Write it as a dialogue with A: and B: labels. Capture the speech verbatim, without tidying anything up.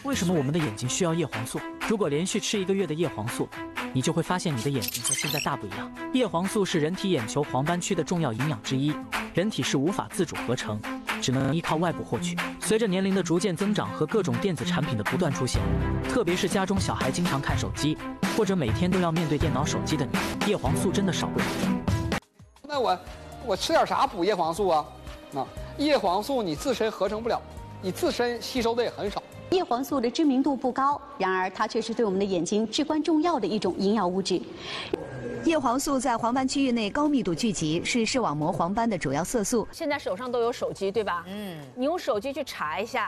A: 为什么我们的眼睛需要叶黄素？如果连续吃一个月的叶黄素，你就会发现你的眼睛和现在大不一样。叶黄素是人体眼球黄斑区的重要营养之一，人体是无法自主合成，只能依靠外部获取。随着年龄的逐渐增长和各种电子产品的不断出现，特别是家中小孩经常看手机，或者每天都要面对电脑、手机的你，叶黄素真的少不了。
B: 那我我吃点啥补叶黄素啊？啊，叶黄素你自身合成不了，你自身吸收的也很少。
C: 叶黄素的知名度不高，然而它却是对我们的眼睛至关重要的一种营养物质。
D: 叶黄素在黄斑区域内高密度聚集，是视网膜黄斑的主要色素。
E: 现在手上都有手机，对吧？嗯，你用手机去查一下。